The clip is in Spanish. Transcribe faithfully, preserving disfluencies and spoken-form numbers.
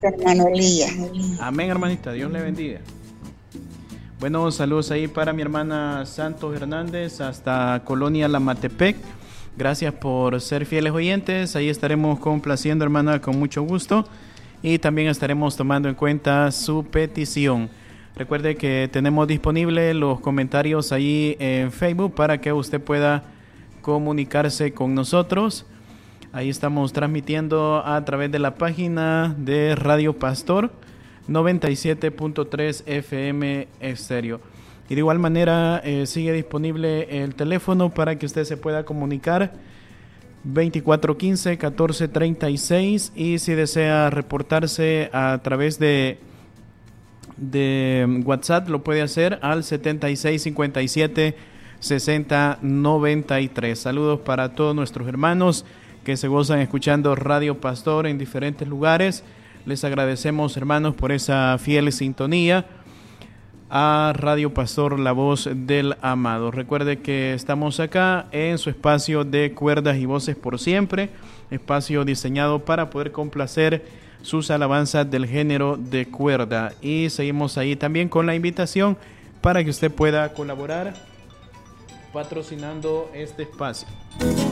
hermano Elías. Amén, hermanita, Dios le bendiga. Bueno, saludos ahí para mi hermana Santos Hernández hasta Colonia Lamatepec. Gracias por ser fieles oyentes. Ahí estaremos complaciendo, hermana, con mucho gusto. Y también estaremos tomando en cuenta su petición. Recuerde que tenemos disponibles los comentarios ahí en Facebook para que usted pueda comunicarse con nosotros. Ahí estamos transmitiendo a través de la página de Radio Pastor noventa y siete punto tres F M Estéreo. Y de igual manera eh, sigue disponible el teléfono para que usted se pueda comunicar veinticuatro quince catorce treinta y seis, y si desea reportarse a través de de WhatsApp lo puede hacer al setenta y seis cincuenta y siete sesenta noventa y tres. Saludos para todos nuestros hermanos que se gozan escuchando Radio Pastor en diferentes lugares. Les agradecemos, hermanos, por esa fiel sintonía a Radio Pastor, la voz del amado. Recuerde que estamos acá en su espacio de cuerdas y voces por siempre, espacio diseñado para poder complacer sus alabanzas del género de cuerda. Y seguimos ahí también con la invitación para que usted pueda colaborar patrocinando este espacio.